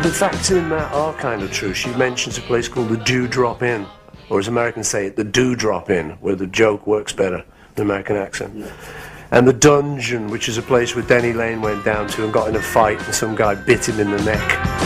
The facts in that are kind of true. She mentions a place called the Dewdrop Inn, or as Americans say it, the Dewdrop Inn, where the joke works better, the American accent. Yeah. And the Dungeon, which is a place where Denny Lane went down to and got in a fight and some guy bit him in the neck.